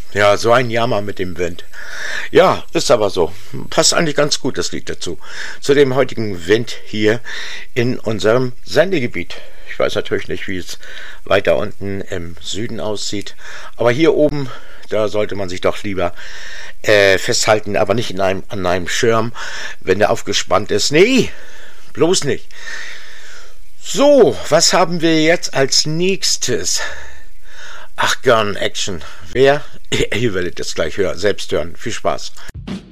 Ja, so ein Jammer mit dem Wind. Ja, ist aber so. Passt eigentlich ganz gut, das Lied dazu. Zu dem heutigen Wind hier in unserem Sendegebiet. Ich weiß natürlich nicht, wie es weiter unten im Süden aussieht. Aber hier oben, da sollte man sich doch lieber festhalten, aber nicht an einem Schirm, wenn der aufgespannt ist. Nee, bloß nicht. So, was haben wir jetzt als nächstes? Ach, Gun Action. Wer? Ihr werdet es gleich selbst hören. Viel Spaß.